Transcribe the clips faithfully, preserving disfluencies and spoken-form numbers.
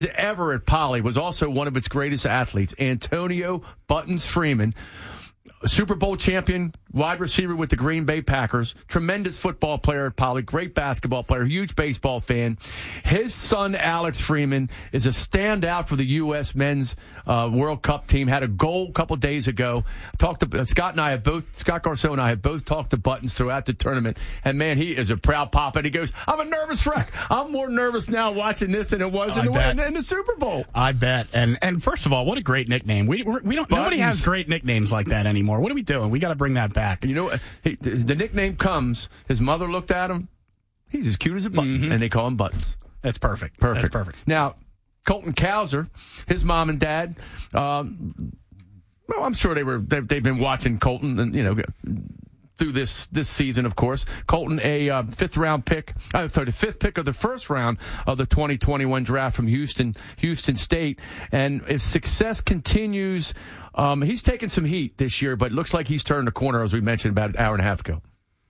ever at Poly was also one of its greatest athletes, Antonio Buttons Freeman, Super Bowl champion, wide receiver with the Green Bay Packers, tremendous football player at Poly, great basketball player, huge baseball fan. His son, Alex Freeman, is a standout for the U S men's uh, World Cup team. Had a goal a couple days ago. Talked to uh, Scott and I have both, Scott Garceau and I have both talked to Buttons throughout the tournament. And man, he is a proud papa. And he goes, I'm a nervous wreck. I'm more nervous now watching this than it was in the, in, in the Super Bowl. I bet. And and first of all, what a great nickname. We we're, we don't. Buttons. Nobody has great nicknames like that anymore. What are we doing? We got to bring that back. You know, he, the nickname comes. His mother looked at him. He's as cute as a button, mm-hmm. and they call him Buttons. That's perfect. Perfect. That's perfect. Now, Colton Cowser, his mom and dad. Um, well, I'm sure they were. They've, they've been watching Colton, and you know, through this this season, of course. Colton, a uh, fifth round pick, uh, sorry, the fifth pick of the first round of the twenty twenty-one draft from Houston, Houston State, and if success continues. Um, he's taken some heat this year, but it looks like he's turned a corner, as we mentioned about an hour and a half ago.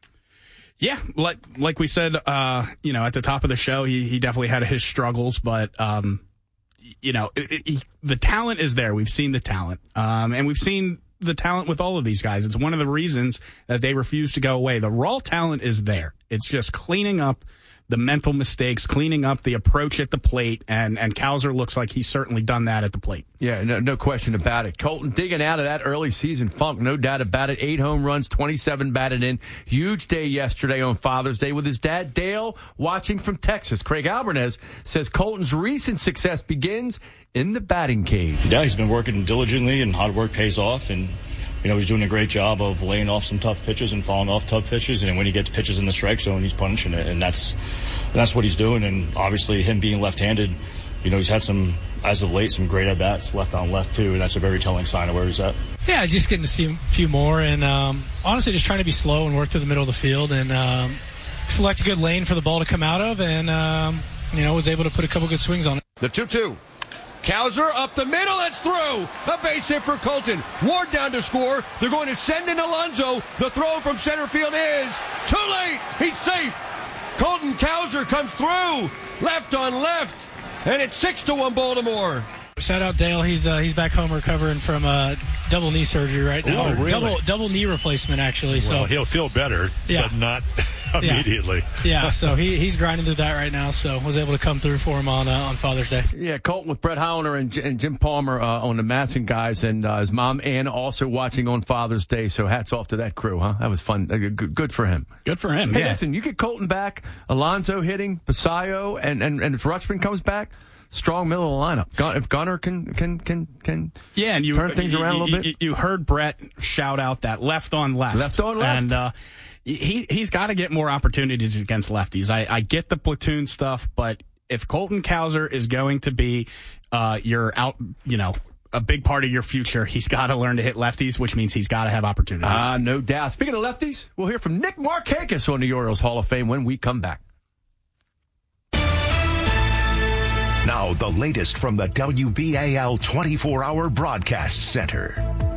Yeah, like like we said, uh, you know, at the top of the show, he he definitely had his struggles, but um, you know, it, it, he, the talent is there. We've seen the talent, um, and we've seen the talent with all of these guys. It's one of the reasons that they refuse to go away. The raw talent is there. It's just cleaning up the mental mistakes, cleaning up the approach at the plate, and, and Cowser looks like he's certainly done that at the plate. Yeah, no, no question about it. Colton digging out of that early season funk, no doubt about it. Eight home runs, twenty-seven batted in. Huge day yesterday on Father's Day with his dad, Dale, watching from Texas. Craig Albernez says Colton's recent success begins in the batting cage. Yeah, he's been working diligently, and hard work pays off, and you know, he's doing a great job of laying off some tough pitches and falling off tough pitches. And when he gets pitches in the strike zone, he's punishing it. And that's that's what he's doing. And obviously him being left-handed, you know, he's had some, as of late, some great at-bats left on left, too. And that's a very telling sign of where he's at. Yeah, just getting to see a few more. And um, honestly, just trying to be slow and work through the middle of the field and um, select a good lane for the ball to come out of. And, um, you know, was able to put a couple good swings on it. The two two. Cowser up the middle, that's through. A base hit for Colton. Ward down to score. They're going to send in Alonso. The throw from center field is too late. He's safe. Colton Cowser comes through. Left on left. And it's six to one Baltimore. Shout out Dale. He's uh, he's back home recovering from uh, double knee surgery right now. Oh, really? Double double knee replacement, actually. Well, so he'll feel better, yeah. but not immediately. Yeah, yeah so he he's grinding through that right now. So was able to come through for him on uh, on Father's Day. Yeah, Colton with Brett Holliner and, and Jim Palmer uh, on the Masson guys, and uh, his mom Ann also watching on Father's Day. So hats off to that crew, huh? That was fun. Uh, good, good for him. Good for him. Hey, yeah. listen, you get Colton back, Alonso hitting, Basayo, and and and if Rutschman comes back. Strong middle of the lineup. Gun, if Gunnar can can can can yeah, and you turn things you, around you, a little bit. You heard Brett shout out that left on left, left on left, and uh, he he's got to get more opportunities against lefties. I, I get the platoon stuff, but if Colton Cowser is going to be uh, your out, you know, a big part of your future, he's got to learn to hit lefties, which means he's got to have opportunities. Ah, uh, no doubt. Speaking of lefties, we'll hear from Nick Markakis on the Orioles Hall of Fame when we come back. Now, the latest from the W B A L twenty-four hour Broadcast Center.